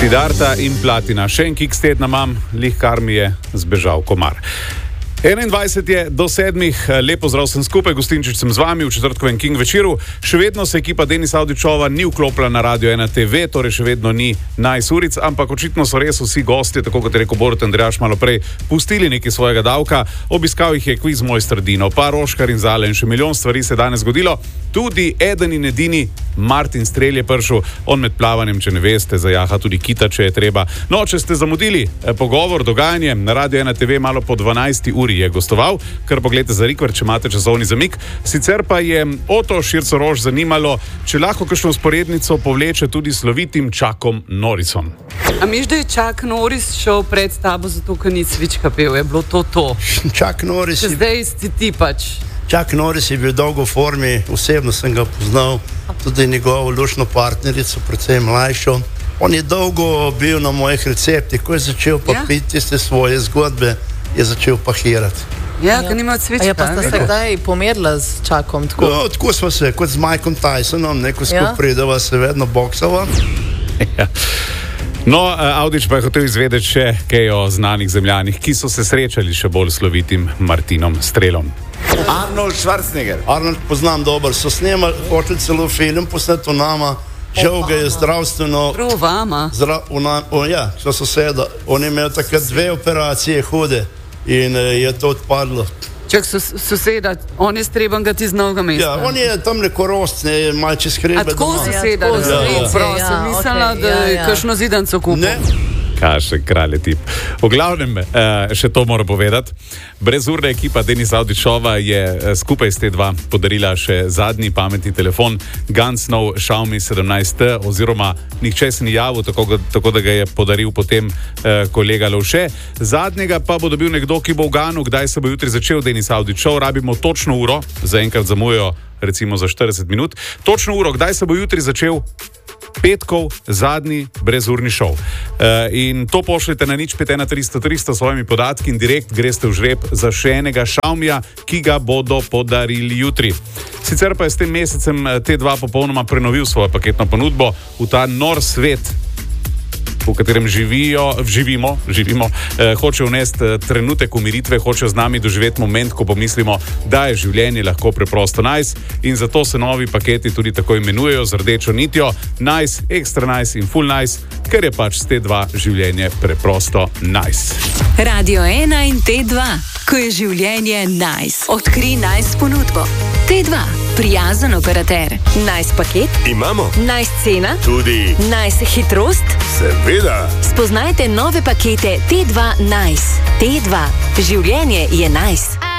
Siddharta in Platina. Še en kiks tedna imam, lih kar mi je zbežal komar. 21 je do 7, lepo zdrav sem skupaj, Gostinčič sem z vami v četrtkovem King večeru. Še vedno se ekipa Denisa Avdićova ni vklopila na Radio 1 TV, torej še vedno ni Nice uric, ampak očitno so res vsi gostje, tako kot je rekel Borut Andrejaš malo prej, pustili nekaj svojega davka. Obiskal jih je kviz Mojster Dino, pa Roškar in Zale in še milijon stvari se danes zgodilo. Tudi eden in edini Martin Strel je prišel, on med plavanjem, če ne veste, zajaha tudi kita, če je treba. No, če ste zamudili pogovor, dogajanje na Radio 1 TV malo po 12 uri je gostoval, kar pogledajte za rikver, če imate časovni zamik. Sicer pa je Oto Šircorož zanimalo, če lahko kakšno vzporednico povleče tudi slovitim Chuckom Norrisom. A miš, da je Chuck Norris šel pred tabo zato, ker ni cvička pel, je bilo to? Chuck Norris Če zdaj si ti pač. Chuck Norris je bil dolgo v formi, osebno sem ga poznal, tudi njegovo lušno partnerico, predvsem mlajšo. On je dolgo bil na mojih receptih, ko je začel pa piti tiste svoje zgodbe, je začel pahirati. Ja, ker nima cvička. Ja, pa sta se kdaj pomerila z Chuckom? No, tako smo se, kot z Mikeom Tysonom, neko skupaj prideva se vedno boksava. Ja. No, Avdić pa je hotel izvedeti še kaj o znanih zemljanih, ki so se srečali še bolj slovitim Martinom Strelom. Arnold Schwarzenegger. Arnold poznam dobro, so snemali, hoteli celo film posneti o nama, žal ga je zdravstveno... Prav vama. Ja, so soseda. On je imel takrat 2 operacije hude in je to odpadlo. Čak soseda, on je streban ga ti z novega mesta. Ja, on je tam neko rost, malo čez hrebe. A tako soseda, sem mislila, da je kakšno zidanco kupil. Ne. Kaše kralje tip. V glavnem, še to moram povedati. Brezurna ekipa Denisa Avdićova je skupaj s T2 podarila še zadnji pametni telefon Gunsnov Xiaomi 17T, oziroma nihče se ni javil, tako da ga je podaril potem kolega Lovše. Zadnjega pa bo dobil nekdo, ki bo v Ganu, kdaj se bo jutri začel Denis Avdićov. Rabimo točno uro, zaenkrat zamujajo recimo za 40 minut. Točno uro, kdaj se bo jutri začel petkov zadnji brezurni šov. In to pošljete na 051 300 s svojimi podatki in direkt greste v žreb za še enega Xiaomija, ki ga bodo podarili jutri. Sicer pa je s tem mesecem T2 popolnoma prenovil svojo paketno ponudbo v ta nor svet, v katerem živimo, hoče vnesti trenutek umiritve, hoče z nami doživeti moment, ko pomislimo, da je življenje lahko preprosto nice, in zato se novi paketi tudi tako imenujejo z rdečo nitjo, nice, extra nice in full nice, ker je pač s T2 življenje preprosto nice. Radio 1 in T2, ko je življenje nice. Odkri nice ponudbo. T2, prijazen operater. Nice paket? Imamo. Nice cena? Tudi. Nice hitrost? Seveda. Spoznajte nove pakete T2 Nice. T2, življenje je nice.